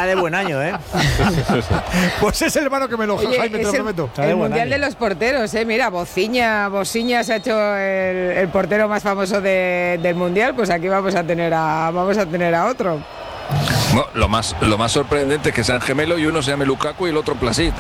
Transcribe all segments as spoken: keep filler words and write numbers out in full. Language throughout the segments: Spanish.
está de buen año, ¿eh? Pues es el hermano que me enoja, Oye, Jaime, te lo el, prometo. el mundial año. de los porteros, ¿eh? Mira, Bociña, Bociña se ha hecho el, el portero más famoso de, del mundial, pues aquí vamos a tener a, vamos a tener a otro. Bueno, lo más lo más sorprendente es que sean gemelos y uno se llame Lukaku y el otro Plasit.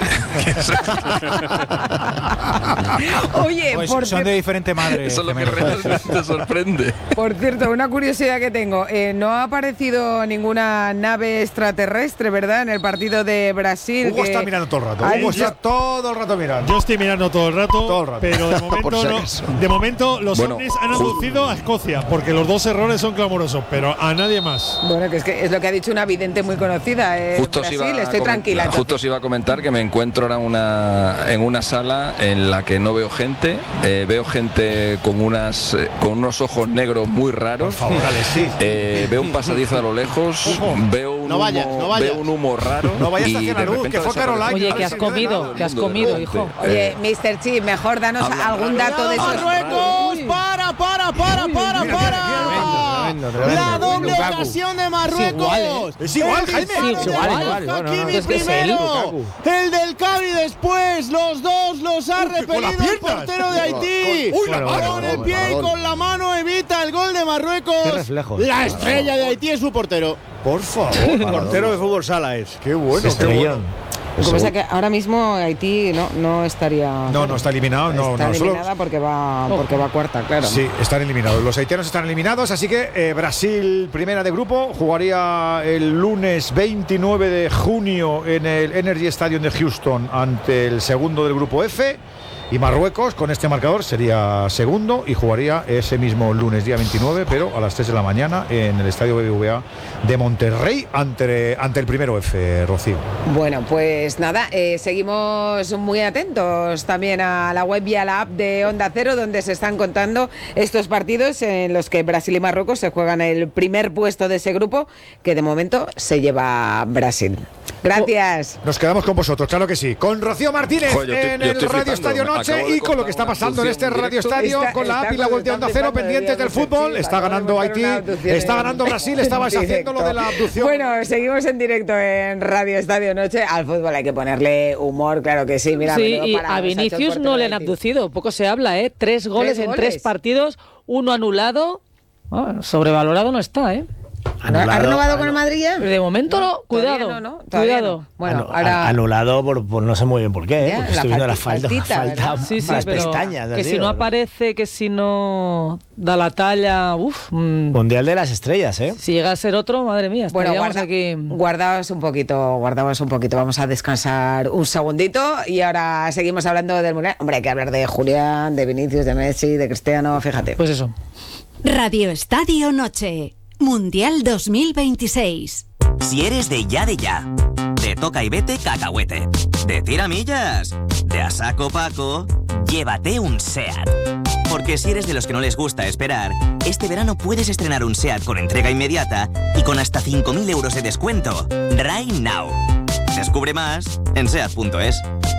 Oye, pues por son de diferente madre. Eso es lo que realmente sorprende. Por cierto, una curiosidad que tengo, eh, no ha aparecido ninguna nave extraterrestre, ¿verdad? En el partido de Brasil. Hugo que está mirando todo el rato. Hugo está yo, todo el rato mirando. Yo estoy mirando todo el rato, todo el rato. pero de momento, no, de momento los bueno, ovnis han aducido a Escocia, porque los dos errores son clamorosos, pero a nadie más. Bueno, que es que es lo que ha dicho una vidente muy conocida. Eh, justo Brasil, iba estoy comentar, tranquila. Justo os iba a comentar que me encuentro ahora una, en una sala en la que no veo gente, eh, veo gente con unas eh, con unos ojos negros muy raros. Por favor, dale, sí. Eh, veo un pasadizo a lo lejos, Ojo. veo un No vayas, humo, no vayas. veo un humo raro. No vayas y hacia de la luz, repente que fue desaparece. Caroline. Oye, que has comido, que has comido, hijo. Oye, mister Chip, mejor danos Habla algún raro. dato de esos. ¡Marruecos! ¡Para, para, para, para, mira, para! tremendo, tremendo. La doble Lukaku. ocasión de Marruecos. Es igual, El Jaime. disparo Sí, igual, de igual. No, no, no, Hakimi es que es él, primero, el del Cavi después, los dos los ha Uy, con las repelido el piernas. portero de Haití. Uy, la mano. Con el pie y con la mano evita el gol de Marruecos. Qué reflejo. La estrella de Haití es su portero. Por favor. Portero de fútbol sala es. Qué bueno, qué bueno. Lo que pasa es que ahora mismo Haití no, no estaría. No, no, está eliminado. No, está no, solo- eliminada porque va, porque va cuarta, claro. Sí, están eliminados. Los haitianos están eliminados, así que eh, Brasil, primera de grupo, jugaría el lunes veintinueve de junio en el Energy Stadium de Houston ante el segundo del grupo F. Y Marruecos, con este marcador, sería segundo y jugaría ese mismo lunes, día veintinueve, pero a las tres de la mañana en el Estadio B B V A de Monterrey ante, ante el primero F, Rocío. Bueno, pues nada, eh, seguimos muy atentos también a la web y a la app de Onda Cero, donde se están contando estos partidos en los que Brasil y Marruecos se juegan el primer puesto de ese grupo, que de momento se lleva Brasil. Gracias. Nos quedamos con vosotros, claro que sí. Con Rocío Martínez Joder, yo estoy- en yo el estoy Radio flipando. Estadio Me Noche acabo de y con lo contar que está una pasando en este abducción Radio directo. Estadio Está- con la está app y la con- web de Onda está Cero flipando pendientes de del Dios, fútbol. sí, Está acabo de ganando contar Haití, una abducción está en- ganando Brasil. Estabas en haciendo lo de la directo. abducción. Bueno, seguimos en directo en Radio Estadio Noche. Al fútbol hay que ponerle humor, claro que sí. Mira, Sí, menudo y parado a se ha hecho el Vinicius portero no le de han Haití. abducido, poco se habla, ¿eh? Tres goles ¿Tres en goles? tres partidos, uno anulado. Ah, sobrevalorado no está, ¿eh? ¿Ha renovado con el Madrid ya? De momento no, Todavía cuidado, no, no, todavía cuidado. no. Bueno, Anu- ahora Anulado por, por no sé muy bien por qué, ¿eh? Ya, Porque la estoy viendo la falti- falta, faltita, falta ¿verdad? Sí, sí, las pero pestañas. que tío. si no aparece, que si no da la talla, uff, mm, Mundial de las estrellas, ¿eh? si llega a ser otro, madre mía, Bueno, estaríamos guarda, aquí. guardaos un poquito, guardaos un poquito. Vamos a descansar un segundito y ahora seguimos hablando del Mundial. Hombre, hay que hablar de Julián, de Vinicius, de Messi, de Cristiano, fíjate. Pues eso. Radio Estadio Noche. Mundial dos mil veintiséis. Si eres de ya de ya, de toca y vete cacahuete, de tiramillas, de a saco Paco, llévate un SEAT. Porque si eres de los que no les gusta esperar, este verano puedes estrenar un SEAT con entrega inmediata y con hasta cinco mil euros de descuento. Right now. Descubre más en seat punto es.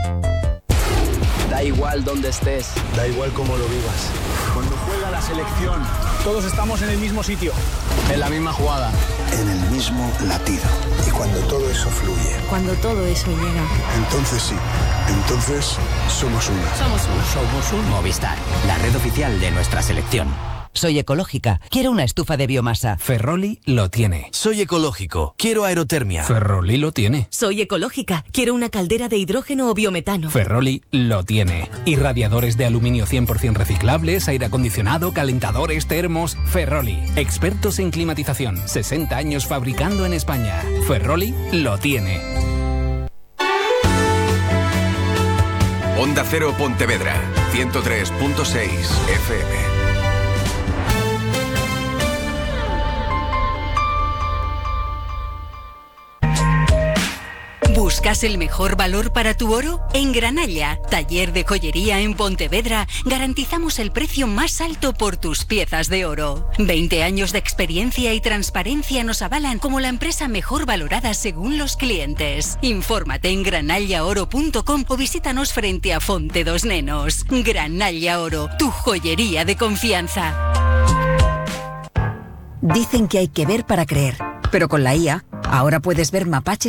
Da igual donde estés. Da igual cómo lo vivas. Cuando juega la selección, todos estamos en el mismo sitio, en la misma jugada, en el mismo latido. Y cuando todo eso fluye, Cuando todo eso llega. entonces sí, entonces somos uno. Somos uno. Somos un Movistar, la red oficial de nuestra selección. Soy ecológica. Quiero una estufa de biomasa. Ferroli lo tiene. Soy ecológico. Quiero aerotermia. Ferroli lo tiene. Soy ecológica. Quiero una caldera de hidrógeno o biometano. Ferroli lo tiene. Irradiadores de aluminio cien por ciento reciclables, aire acondicionado, calentadores, termos. Ferroli. Expertos en climatización. sesenta años fabricando en España. Ferroli lo tiene. Onda Cero Pontevedra. ciento tres punto seis F M. ¿Buscas el mejor valor para tu oro? En Granalla, taller de joyería en Pontevedra, garantizamos el precio más alto por tus piezas de oro. veinte años de experiencia y transparencia nos avalan como la empresa mejor valorada según los clientes. Infórmate en granalla oro punto com o visítanos frente a Fonte dos Nenos. Granalla Oro, tu joyería de confianza. Dicen que hay que ver para creer, pero con la I A ahora puedes ver mapaches